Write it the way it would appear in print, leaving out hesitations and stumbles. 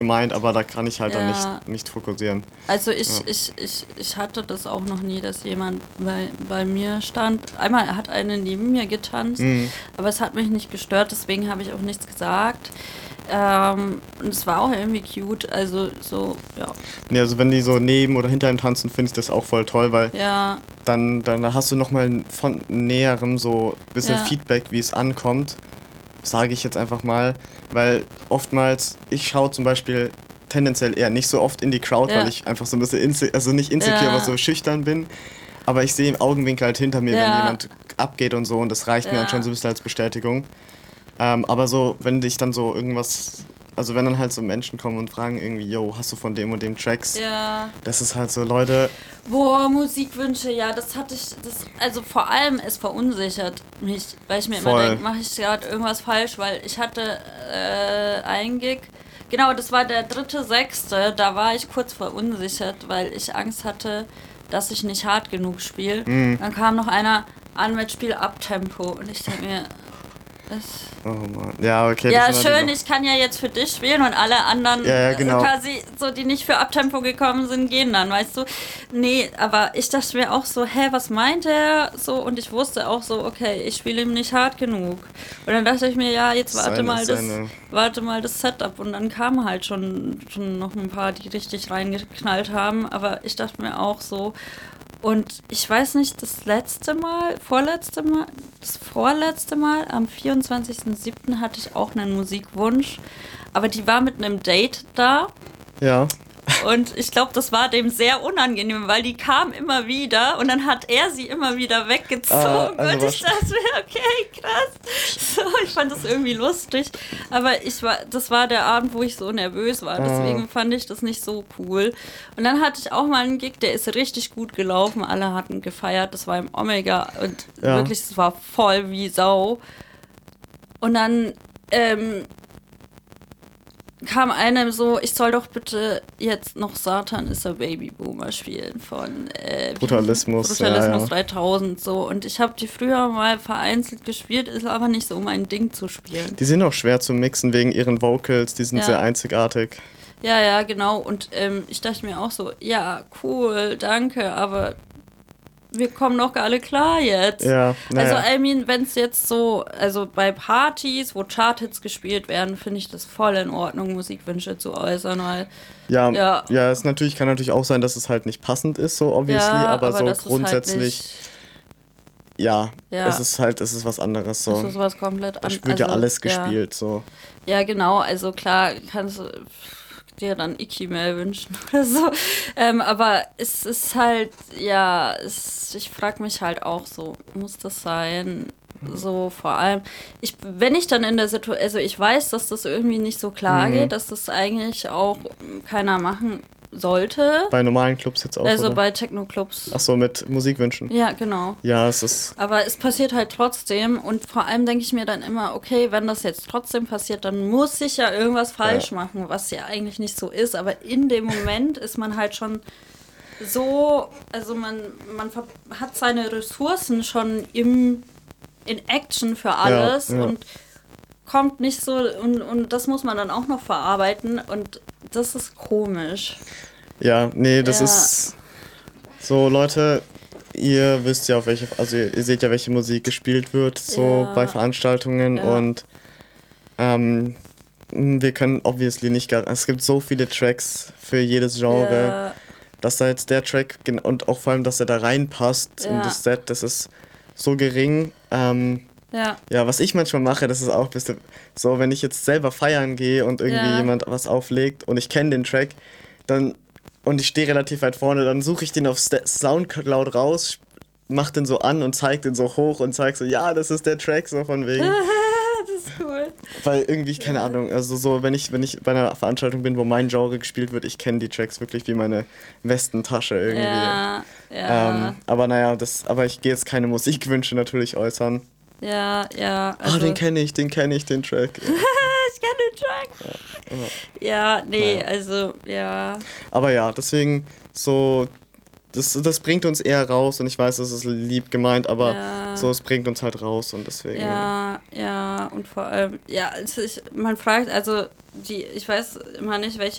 gemeint, aber da kann ich halt dann Ja, nicht fokussieren. also Ja. ich hatte das auch noch nie, dass jemand bei mir stand. Einmal hat eine neben mir getanzt, Mhm. aber es hat mich nicht gestört, deswegen habe ich auch nichts gesagt. Und es war auch irgendwie cute, also so, ja. Nee, also wenn die so neben oder hinter einem tanzen, finde ich das auch voll toll, weil Ja, dann hast du nochmal von näherem so ein bisschen ja, Feedback, wie es ankommt, sage ich jetzt einfach mal, weil oftmals, ich schaue zum Beispiel tendenziell eher nicht so oft in die Crowd, weil ja, ich einfach so ein bisschen, also nicht insecure, aber ja, so schüchtern bin, aber ich sehe im Augenwinkel halt hinter mir, wenn ja, jemand abgeht und so und das reicht mir dann schon so ja, ein bisschen als Bestätigung. Aber so, wenn dich dann so irgendwas, also wenn dann halt so Menschen kommen und fragen irgendwie, yo, hast du von dem und dem Tracks? ja. Das ist halt so, Leute, Boah, Musikwünsche, ja, das hatte ich, also vor allem, es verunsichert mich, weil ich mir immer voll. denke, mache ich gerade irgendwas falsch, weil ich hatte einen Gig, genau, das war der 3.6., da war ich kurz verunsichert, weil ich Angst hatte, dass ich nicht hart genug spiele. Mm, Dann kam noch einer an mit Spiel Abtempo und ich denke mir, das oh Mann. Ja, okay, das ja, sind natürlich schön, noch. ich kann ja jetzt für dich spielen und alle Ja, anderen ja, genau. quasi so, die nicht für Abtempo gekommen sind, gehen dann, weißt du? Nee, aber ich dachte mir auch so, hä, was meint er? So, und ich wusste auch so, okay, ich spiele ihm nicht hart genug. Und dann dachte ich mir, ja, jetzt Seine, seine. warte mal das Setup. Und dann kamen halt schon noch ein paar, die richtig reingeknallt haben. Aber ich dachte mir auch so, und ich weiß nicht, das vorletzte Mal, am 24.07. hatte ich auch einen Musikwunsch, aber die war mit einem Date da Ja. und ich glaube, das war dem sehr unangenehm, weil die kam immer wieder und dann hat er sie immer wieder weggezogen Also und ich dachte mir, okay, krass. So, ich fand das irgendwie lustig, aber das war der Abend, wo ich so nervös war, äh, deswegen fand ich das nicht so cool. Und dann hatte ich auch mal einen Gig, der ist richtig gut gelaufen, alle hatten gefeiert, das war im Omega und ja. wirklich, es war voll wie Sau. Und dann kam einem so, ich soll doch bitte jetzt noch Satan ist ein Babyboomer spielen von Brutalismus, ja, Brutalismus ja. 3000 so. Und ich habe die früher mal vereinzelt gespielt, ist aber nicht so mein Ding zu spielen. Die sind auch schwer zu mixen wegen ihren Vocals, die sind sehr Ja, einzigartig. ja, genau. Und ich dachte mir auch so, ja, cool, danke, aber wir kommen doch alle klar jetzt. Ja, Also, naja. I mean, wenn es jetzt so, also bei Partys, wo Charthits gespielt werden, finde ich das voll in Ordnung, Musikwünsche zu äußern, weil, Ja, ja, ja, es natürlich, kann natürlich auch sein, dass es halt nicht passend ist, so obviously, ja, aber aber so das ist halt grundsätzlich, nicht, ja, ja, es ist was anderes, das so. ist was komplett Es an, wird ja alles ja, gespielt, so. ja, genau, also klar, kannst du dir dann Iki-Mail wünschen oder so, aber es ist halt, ja, ich frage mich halt auch so, muss das sein? So vor allem, wenn ich dann in der Situation, also ich weiß, dass das irgendwie nicht so klar Mhm. geht, dass das eigentlich auch keiner machen sollte. Bei normalen Clubs jetzt auch, Also oder? bei Techno-Clubs. Ach so, mit Musikwünschen. Ja, genau. Ja, es ist, Aber es passiert halt trotzdem und vor allem denke ich mir dann immer, okay, wenn das jetzt trotzdem passiert, dann muss ich ja irgendwas ja, falsch machen, was ja eigentlich nicht so ist. Aber in dem Moment ist man halt schon so, also man hat seine Ressourcen schon in Action für ja, alles ja. und kommt nicht so, und das muss man dann auch noch verarbeiten und das ist komisch. Ja, nee, das Ja, ist so, Leute, ihr wisst ja, auf welche, also ihr seht ja, welche Musik gespielt wird, so bei ja, Veranstaltungen ja, und ähm, wir können obviously nicht, es gibt so viele Tracks für jedes Genre, ja, dass da jetzt der Track und auch vor allem, dass er da reinpasst in ja, das Set, das ist so gering. ja, Ja, was ich manchmal mache, das ist auch ein bisschen so, wenn ich jetzt selber feiern gehe und irgendwie ja. jemand was auflegt und ich kenne den Track, dann und ich stehe relativ weit vorne, dann suche ich den auf Soundcloud raus, mach den so an und zeig den so hoch und zeig so, ja, das ist der Track, so von wegen. Das ist cool. Weil irgendwie, keine Ja, Ahnung, also so, wenn ich bei einer Veranstaltung bin, wo mein Genre gespielt wird, ich kenne die Tracks wirklich wie meine Westentasche irgendwie. ja, ja, Aber naja, aber ich gehe jetzt keine Musikwünsche natürlich äußern. ja, Ah, also den kenne ich, den Track. Ja, ich kenne den Track. Ja, nee, naja. also, ja, Aber ja, deswegen so, das bringt uns eher raus und ich weiß, das ist lieb gemeint, aber Ja. so, es bringt uns halt raus und deswegen. Ja, und vor allem, ja, man fragt, also ich weiß immer nicht, welche